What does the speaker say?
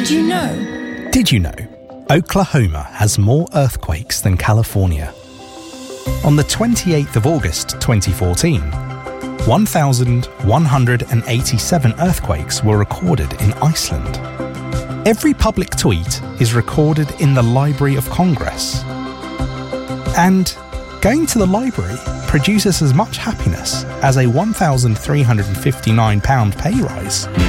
Did you know? Did you know Oklahoma has more earthquakes than California? On the 28th of August 2014, 1,187 earthquakes were recorded in Iceland. Every public tweet is recorded in the Library of Congress. And going to the library produces as much happiness as a £1,359 pay rise.